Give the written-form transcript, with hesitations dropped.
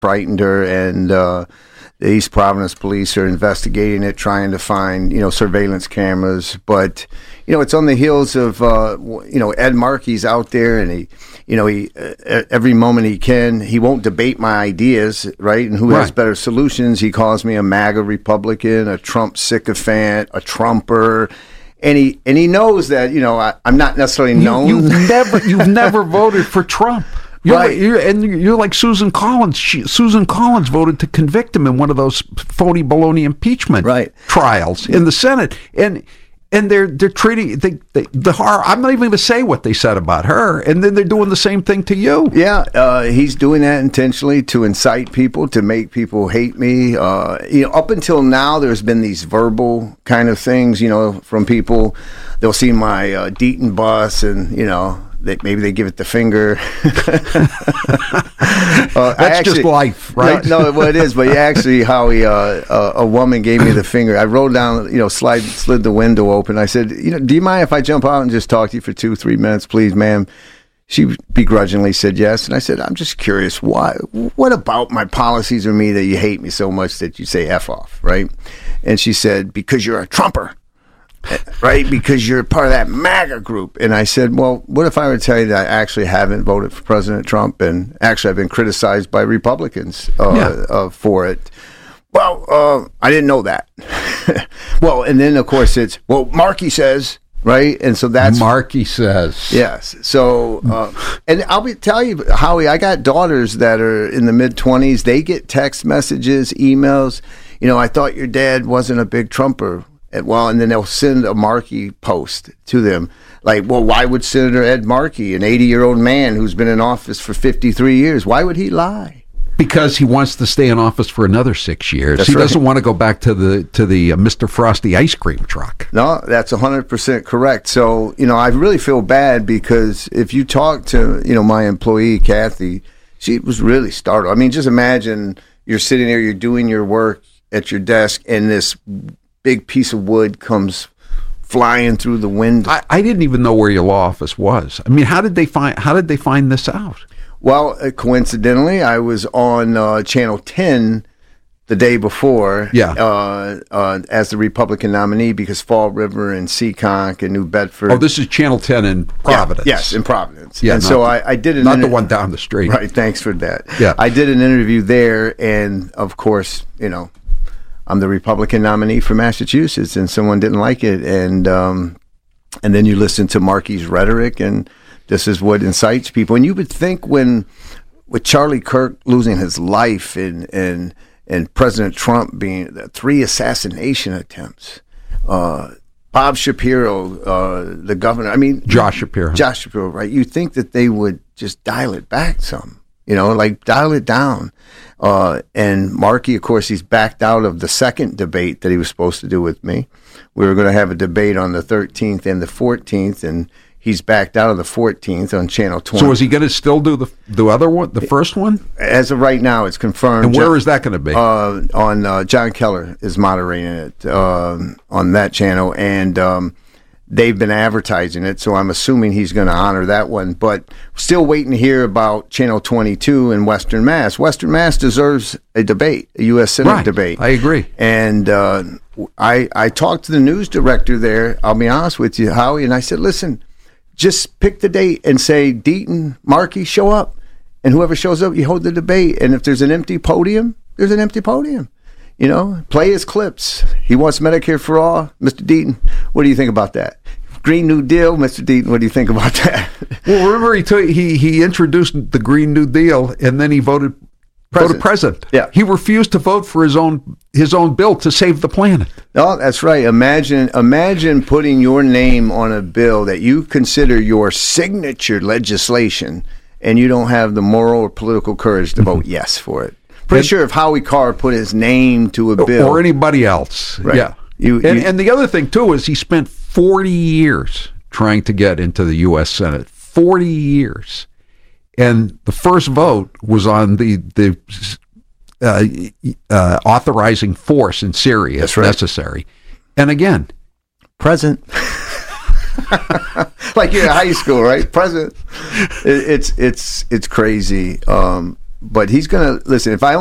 frightened her, and the East Providence police are investigating it, trying to find, surveillance cameras. But, it's on the heels of, Ed Markey's out there, and he every moment he can, he won't debate my ideas, right? And who has better solutions? He calls me a MAGA Republican, a Trump sycophant, a Trumper. And he knows that, I'm not necessarily known. You've never voted for Trump. You're like Susan Collins. Susan Collins voted to convict him in one of those phony baloney impeachment trials in the Senate, and they're treating the horror. I'm not even going to say what they said about her, and then they're doing the same thing to you. Yeah, he's doing that intentionally to incite people, to make people hate me. Up until now, there's been these verbal kind of things, from people. They'll see my Deaton bus, and maybe they give it the finger. That's just life, right? No, well, it is. But actually, Howie, a woman gave me the finger. I rolled down, slid the window open. I said, do you mind if I jump out and just talk to you for 2-3 minutes, please, ma'am? She begrudgingly said yes. And I said, I'm just curious, why? What about my policies or me that you hate me so much that you say F off, right? And she said, because you're a Trumper. Right, because you're part of that MAGA group. And I said, well, what if I were to tell you that I actually haven't voted for President Trump, and actually I've been criticized by Republicans for it? Well, I didn't know that. Well, and then of course it's, well, Markey says, right? And so that's Markey says. Yes. So, and tell you, Howie, I got daughters that are in the mid-20s. They get text messages, emails. I thought your dad wasn't a big Trumper. And then they'll send a Markey post to them. Like, well, why would Senator Ed Markey, an 80-year-old man who's been in office for 53 years, why would he lie? Because he wants to stay in office for another 6 years. That's he right. doesn't want to go back to the Mr. Frosty ice cream truck. No, that's 100% correct. So, I really feel bad because if you talk to, my employee, Kathy, she was really startled. I mean, just imagine you're sitting there, you're doing your work at your desk, and this big piece of wood comes flying through the window. I didn't even know where your law office was. I mean, how did they find this out? Well, coincidentally, I was on Channel 10 the day before as the Republican nominee because Fall River and Seekonk and New Bedford. Oh, this is Channel 10 in Providence. Yes, in Providence. Yeah, and so I did an not the one down the street. Right, thanks for that. Yeah. I did an interview there, and of course, I'm the Republican nominee for Massachusetts, and someone didn't like it, and then you listen to Markey's rhetoric, and this is what incites people. And you would think with Charlie Kirk losing his life and President Trump being 3 assassination attempts, Bob Shapiro, the governor, Josh Shapiro, right? You think that they would just dial it back some. Dial it down. And Markey, of course, he's backed out of the second debate that he was supposed to do with me. We were going to have a debate on the 13th and the 14th, and he's backed out of the 14th on Channel 20. So is he going to still do the other one, the first one? As of right now, it's confirmed. And where is that going to be? On John Keller is moderating it on that channel, and they've been advertising it, so I'm assuming he's going to honor that one. But still waiting to hear about Channel 22 in Western Mass. Western Mass deserves a debate, a U.S. Senate debate. I agree. And I talked to the news director there, I'll be honest with you, Howie, and I said, listen, just pick the date and say, Deaton, Markey, show up. And whoever shows up, you hold the debate. And if there's an empty podium, there's an empty podium. Play his clips. He wants Medicare for all. Mr. Deaton, what do you think about that? Green New Deal, Mr. Deaton, what do you think about that? Well, remember he introduced the Green New Deal, and then he voted president. Yeah, he refused to vote for his own bill to save the planet. No, that's right. Imagine putting your name on a bill that you consider your signature legislation, and you don't have the moral or political courage to vote yes for it. Pretty sure if Howie Carr put his name to a bill, or anybody else, right. Yeah. And the other thing too is he spent 40 years trying to get into the U.S. Senate. 40 years, and the first vote was on the authorizing force in Syria if necessary. And again, present. Like you're in high school, right? Present. It's crazy. but he's going to listen. If I